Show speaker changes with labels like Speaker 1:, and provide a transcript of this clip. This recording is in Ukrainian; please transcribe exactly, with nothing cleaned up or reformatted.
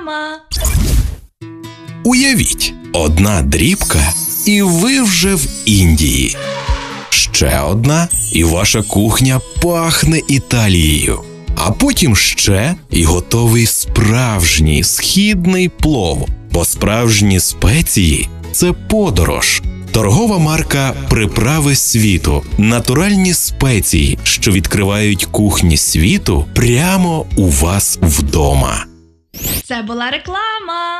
Speaker 1: Уявіть, одна дрібка, і ви вже в Індії. Ще одна, і ваша кухня пахне Італією. А потім ще, і готовий справжній східний плов. Бо справжні спеції – це подорож. Торгова марка «Приправи світу» – натуральні спеції, що відкривають кухні світу прямо у вас вдома.
Speaker 2: Це була реклама.